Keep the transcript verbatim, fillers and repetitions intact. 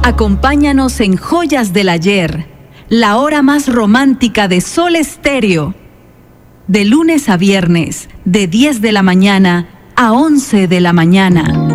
Acompáñanos en Joyas del Ayer, la hora más romántica de Sol Estéreo. De lunes a viernes, de diez de la mañana a once de la mañana.